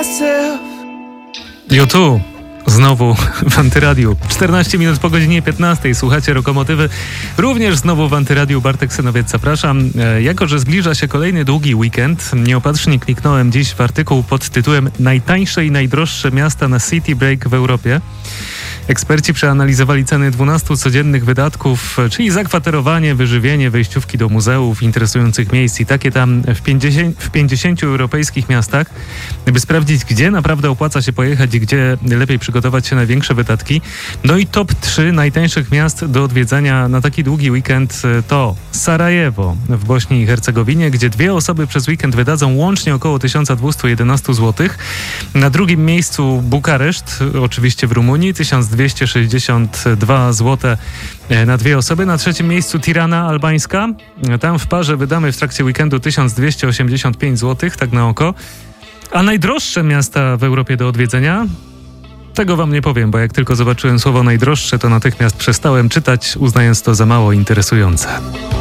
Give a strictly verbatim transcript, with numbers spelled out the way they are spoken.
U dwa. Znowu w Antyradiu. czternaście minut po godzinie piętnastej. Słuchacie Lokomotywy. Również znowu w Antyradiu. Bartek Synowiec, zapraszam. E, jako, że zbliża się kolejny długi weekend, nieopatrznie kliknąłem dziś w artykuł pod tytułem Najtańsze i najdroższe miasta na City Break w Europie. Eksperci przeanalizowali ceny dwunastu codziennych wydatków, czyli zakwaterowanie, wyżywienie, wejściówki do muzeów, interesujących miejsc i takie tam w pięćdziesięciu, w pięćdziesięciu europejskich miastach, by sprawdzić, gdzie naprawdę opłaca się pojechać i gdzie lepiej przygotować się na większe wydatki. No i top trzy najtańszych miast do odwiedzania na taki długi weekend to Sarajewo w Bośni i Hercegowinie, gdzie dwie osoby przez weekend wydadzą łącznie około tysiąc dwieście jedenaście złotych. Na drugim miejscu Bukareszt, oczywiście w Rumunii, tysiąc dwieście sześćdziesiąt dwa złote na dwie osoby. Na trzecim miejscu Tirana albańska. Tam w parze wydamy w trakcie weekendu tysiąc dwieście osiemdziesiąt pięć złotych, tak na oko. A najdroższe miasta w Europie do odwiedzenia? Tego wam nie powiem, bo jak tylko zobaczyłem słowo najdroższe, to natychmiast przestałem czytać, uznając to za mało interesujące.